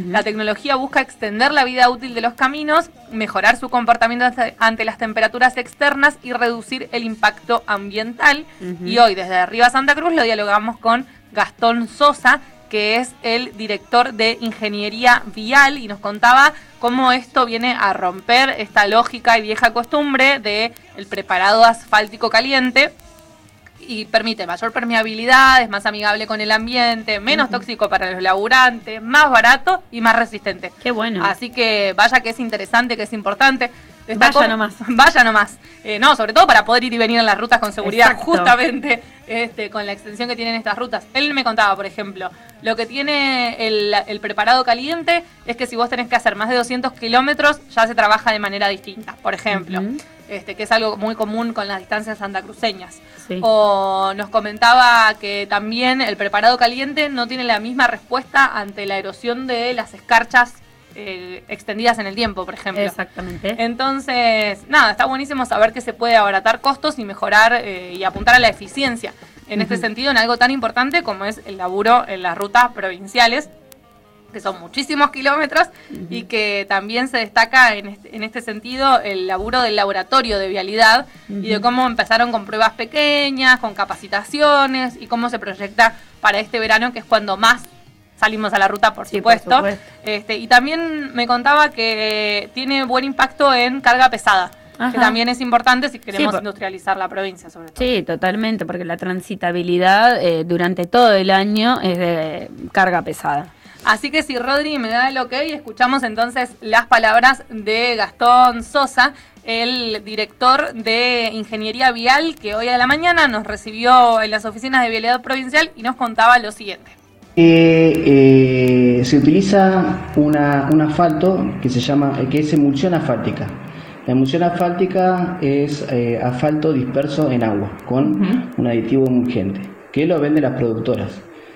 La tecnología busca extender la vida útil de los caminos, mejorar su comportamiento ante las temperaturas externas y reducir el impacto ambiental. Y hoy, desde Arriba Santa Cruz, lo dialogamos con Gastón Sosa, que es el director de Ingeniería Vial, y nos contaba cómo esto viene a romper esta lógica y vieja costumbre de el preparado asfáltico caliente, y permite mayor permeabilidad, es más amigable con el ambiente, menos tóxico para los laburantes, más barato y más resistente. Qué bueno. Así que vaya que es interesante, que es importante. Vaya nomás. Vaya nomás. No, sobre todo para poder ir y venir en las rutas con seguridad. Exacto. Justamente con la extensión que tienen estas rutas. Él me contaba, por ejemplo, lo que tiene el preparado caliente es que si vos tenés que hacer más de 200 kilómetros, ya se trabaja de manera distinta, por ejemplo. Que es algo muy común con las distancias santacruceñas. Sí. O nos comentaba que también el preparado caliente no tiene la misma respuesta ante la erosión de las escarchas extendidas en el tiempo, por ejemplo. Exactamente. Entonces, nada, está buenísimo saber que se puede abaratar costos y mejorar y apuntar a la eficiencia. En este sentido, en algo tan importante como es el laburo en las rutas provinciales, que son muchísimos kilómetros, y que también se destaca en este sentido el laburo del laboratorio de vialidad y de cómo empezaron con pruebas pequeñas, con capacitaciones, y cómo se proyecta para este verano, que es cuando más salimos a la ruta, por supuesto. Y también me contaba que tiene buen impacto en carga pesada. Ajá. Que también es importante si queremos industrializar la provincia, sobre todo. Sí, totalmente, porque la transitabilidad durante todo el año es de carga pesada. Así que si Rodri me da el ok, escuchamos entonces las palabras de Gastón Sosa, el director de Ingeniería Vial, que hoy a la mañana nos recibió en las oficinas de Vialidad Provincial y nos contaba lo siguiente. Se utiliza un asfalto que es emulsión asfáltica. La emulsión asfáltica es asfalto disperso en agua con un aditivo emulgente que lo venden las productoras.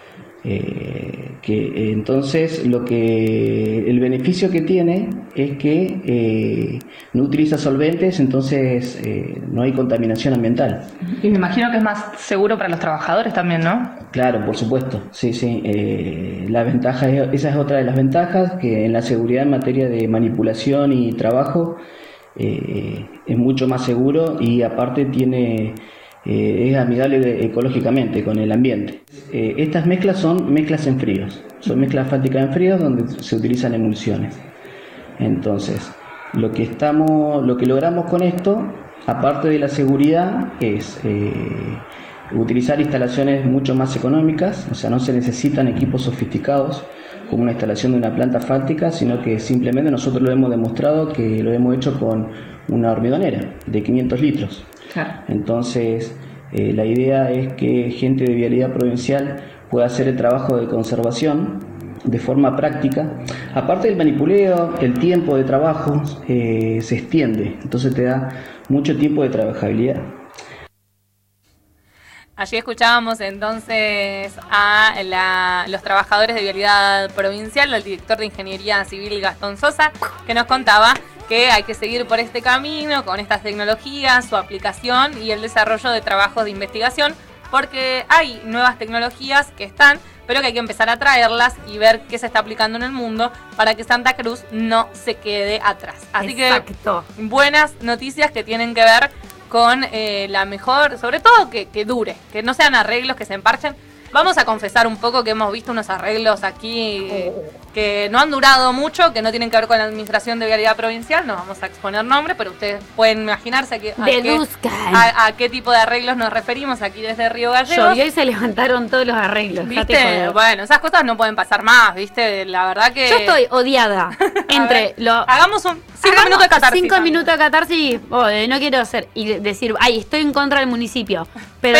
Entonces el beneficio que tiene es que no utiliza solventes, entonces no hay contaminación ambiental. Y me imagino que es más seguro para los trabajadores también, ¿no? Claro, por supuesto, sí. La ventaja esa es otra de las ventajas, que en la seguridad en materia de manipulación y trabajo es mucho más seguro, y aparte es amigable ecológicamente con el ambiente. Estas mezclas son mezclas en fríos, son mezclas asfálticas en fríos donde se utilizan emulsiones. Entonces, lo que logramos con esto, aparte de la seguridad, es utilizar instalaciones mucho más económicas, o sea, no se necesitan equipos sofisticados como una instalación de una planta asfáltica, sino que simplemente nosotros lo hemos demostrado que lo hemos hecho con una hormiguonera de 500 litros. Claro. Entonces, la idea es que gente de Vialidad Provincial pueda hacer el trabajo de conservación de forma práctica. Aparte del manipuleo, el tiempo de trabajo se extiende, entonces te da mucho tiempo de trabajabilidad. Allí escuchábamos entonces a los trabajadores de Vialidad Provincial, al director de Ingeniería Civil Gastón Sosa, que nos contaba que hay que seguir por este camino con estas tecnologías, su aplicación y el desarrollo de trabajos de investigación, porque hay nuevas tecnologías que están, pero que hay que empezar a traerlas y ver qué se está aplicando en el mundo para que Santa Cruz no se quede atrás. Así Exacto. Que buenas noticias que tienen que ver con la mejor, sobre todo que dure, que no sean arreglos que se emparchen. Vamos a confesar un poco que hemos visto unos arreglos aquí que no han durado mucho, que no tienen que ver con la administración de Vialidad Provincial. No vamos a exponer nombres, pero ustedes pueden imaginarse a qué tipo de arreglos nos referimos aquí desde Río Gallegos. Llovió y se levantaron todos los arreglos. ¿Viste? Bueno, esas cosas no pueden pasar más, ¿viste? La verdad que... Yo estoy odiada. Hagamos 5 minutos de catarsis. 5 minutos de catarsis, no quiero hacer y decir, estoy en contra del municipio. Pero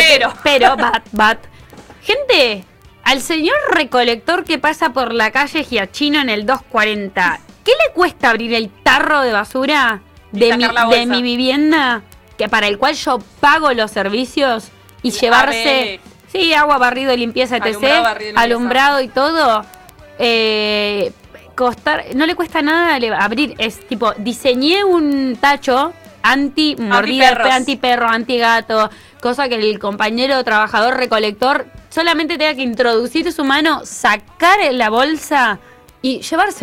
gente, al señor recolector que pasa por la calle Giachino en el 240, ¿qué le cuesta abrir el tarro de basura de mi vivienda, que para el cual yo pago los servicios, y llevarse agua, barrido, limpieza, etc., alumbrado y todo? No le cuesta nada abrir. Es tipo, diseñé un tacho anti-mordida, anti-perro, anti-gato, cosa que el compañero trabajador recolector solamente tenga que introducir su mano, sacar la bolsa y llevarse.